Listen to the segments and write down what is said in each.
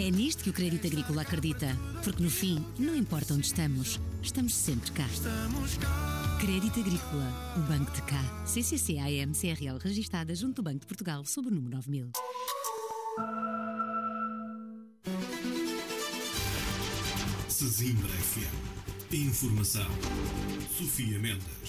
É nisto que o Crédito Agrícola acredita, porque no fim, não importa onde estamos, estamos sempre cá. Crédito Agrícola, o banco de cá. CCC-AM CRL registada junto do Banco de Portugal sob o número 9000. Sesimbra FM. Informação. Sofia Mendes.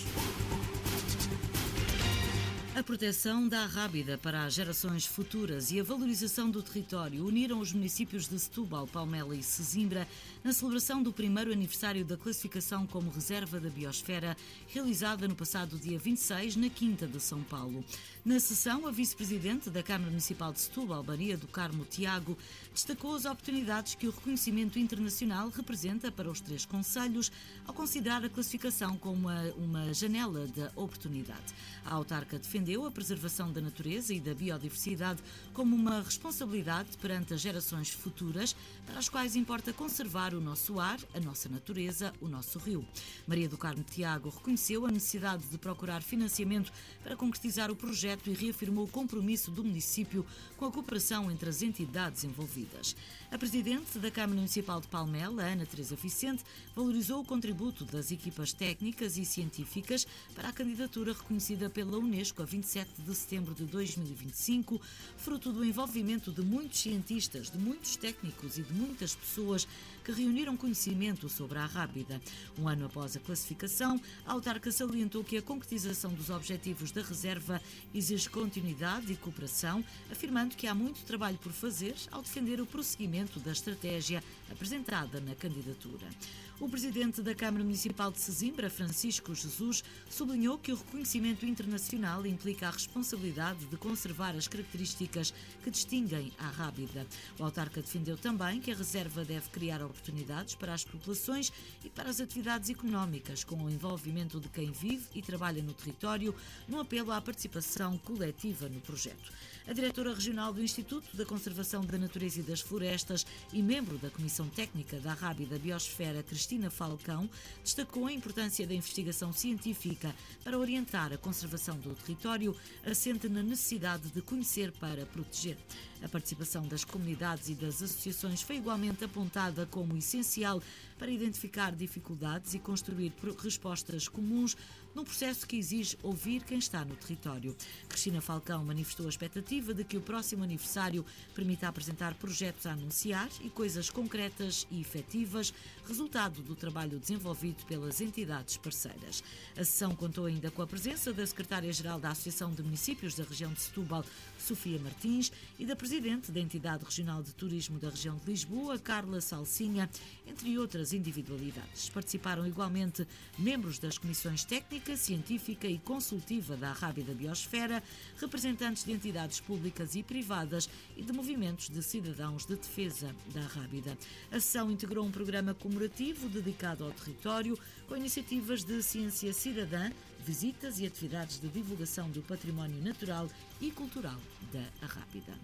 A proteção da Arrábida para as gerações futuras e a valorização do território uniram os municípios de Setúbal, Palmela e Sesimbra na celebração do primeiro aniversário da classificação como Reserva da Biosfera, realizada no passado dia 26, na Quinta de São Paulo. Na sessão, a vice-presidente da Câmara Municipal de Setúbal, Maria do Carmo Tiago, destacou as oportunidades que o reconhecimento internacional representa para os 3 concelhos, ao considerar a classificação como uma janela de oportunidade. A autarca defendeu a preservação da natureza e da biodiversidade como uma responsabilidade perante as gerações futuras, para as quais importa conservar o nosso ar, a nossa natureza, o nosso rio. Maria do Carmo Tiago reconheceu a necessidade de procurar financiamento para concretizar o projeto e reafirmou o compromisso do município com a cooperação entre as entidades envolvidas. A presidente da Câmara Municipal de Palmela, Ana Teresa Vicente, valorizou o contributo das equipas técnicas e científicas para a candidatura reconhecida pela Unesco a 27 de setembro de 2025, fruto do envolvimento de muitos cientistas, de muitos técnicos e de muitas pessoas que reuniram conhecimento sobre a Arrábida. Um ano após a classificação, a autarca salientou que a concretização dos objetivos da reserva exige continuidade e cooperação, afirmando que há muito trabalho por fazer ao defender o prosseguimento da estratégia apresentada na candidatura. O presidente da Câmara Municipal de Sesimbra, Francisco Jesus, sublinhou que o reconhecimento internacional implica a responsabilidade de conservar as características que distinguem a Arrábida. O autarca defendeu também que a reserva deve criar oportunidades para as populações e para as atividades económicas, com o envolvimento de quem vive e trabalha no território, num apelo à participação coletiva no projeto. A diretora regional do Instituto da Conservação da Natureza e das Florestas e membro da Comissão Técnica da Arrábida Biosfera, Cristina Falcão, destacou a importância da investigação científica para orientar a conservação do território, assente na necessidade de conhecer para proteger. A participação das comunidades e das associações foi igualmente apontada como essencial para identificar dificuldades e construir respostas comuns num processo que exige ouvir quem está no território. Cristina Falcão manifestou a expectativa de que o próximo aniversário permita apresentar projetos a anunciar e coisas concretas e efetivas, resultado do trabalho desenvolvido pelas entidades parceiras. A sessão contou ainda com a presença da secretária-geral da Associação de Municípios da região de Setúbal, Sofia Martins, e da presidente da Entidade Regional de Turismo da região de Lisboa, Carla Salsinha, entre outras individualidades. Participaram igualmente membros das comissões técnica, científica e consultiva da Arrábida Biosfera, representantes de entidades públicas e privadas e de movimentos de cidadãos de defesa da Arrábida. A sessão integrou um programa comemorativo dedicado ao território, com iniciativas de ciência cidadã, visitas e atividades de divulgação do património natural e cultural da Arrábida.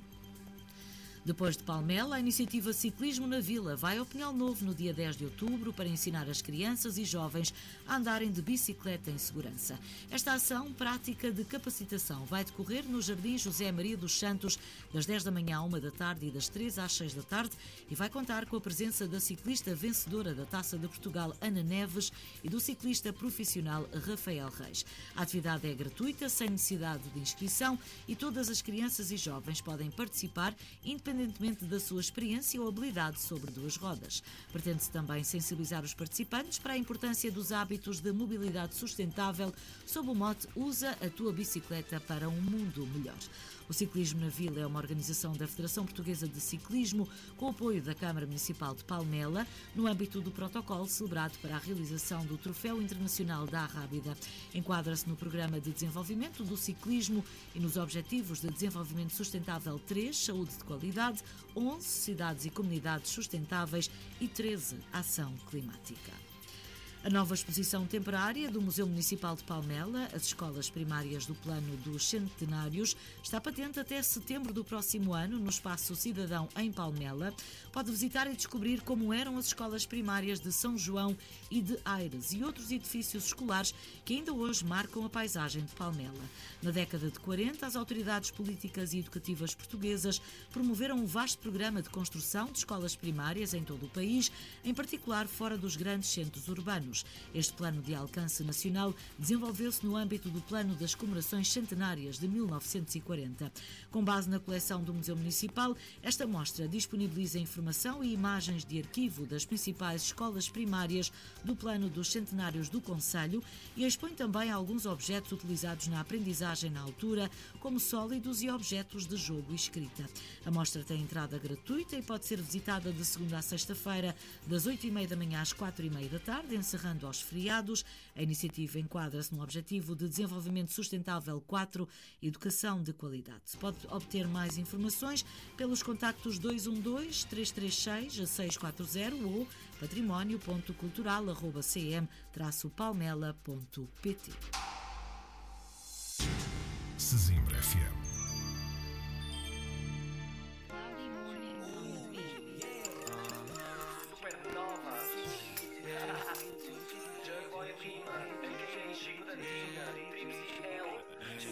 Depois de Palmela, a iniciativa Ciclismo na Vila vai ao Pinhal Novo no dia 10 de outubro para ensinar as crianças e jovens a andarem de bicicleta em segurança. Esta ação prática de capacitação vai decorrer no Jardim José Maria dos Santos das 10 da manhã à 1 da tarde e das 3 às 6 da tarde e vai contar com a presença da ciclista vencedora da Taça de Portugal, Ana Neves, e do ciclista profissional Rafael Reis. A atividade é gratuita, sem necessidade de inscrição e todas as crianças e jovens podem participar independentemente da sua experiência ou habilidade sobre 2 rodas. Pretende-se também sensibilizar os participantes para a importância dos hábitos de mobilidade sustentável sob o mote Usa a tua bicicleta para um mundo melhor. O Ciclismo na Vila é uma organização da Federação Portuguesa de Ciclismo com o apoio da Câmara Municipal de Palmela, no âmbito do protocolo celebrado para a realização do Troféu Internacional da Arrábida. Enquadra-se no Programa de Desenvolvimento do Ciclismo e nos Objetivos de Desenvolvimento Sustentável 3, Saúde de Qualidade, 11, Cidades e Comunidades Sustentáveis e 13, Ação Climática. A nova exposição temporária do Museu Municipal de Palmela, as escolas primárias do Plano dos Centenários, está patente até setembro do próximo ano no Espaço Cidadão em Palmela. Pode visitar e descobrir como eram as escolas primárias de São João e de Aires e outros edifícios escolares que ainda hoje marcam a paisagem de Palmela. Na década de 40, as autoridades políticas e educativas portuguesas promoveram um vasto programa de construção de escolas primárias em todo o país, em particular fora dos grandes centros urbanos. Este plano de alcance nacional desenvolveu-se no âmbito do Plano das Comemorações Centenárias de 1940. Com base na coleção do Museu Municipal, esta mostra disponibiliza informação e imagens de arquivo das principais escolas primárias do Plano dos Centenários do Concelho e expõe também alguns objetos utilizados na aprendizagem na altura, como sólidos e objetos de jogo e escrita. A mostra tem entrada gratuita e pode ser visitada de segunda a sexta-feira, das 8h30 da manhã às 4h30 da tarde, encerrando aos feriados. A iniciativa enquadra-se no Objetivo de Desenvolvimento Sustentável 4, Educação de Qualidade. Se pode obter mais informações pelos contactos 212-336-640 ou património.cultural@cm-palmela.pt. Sesimbra.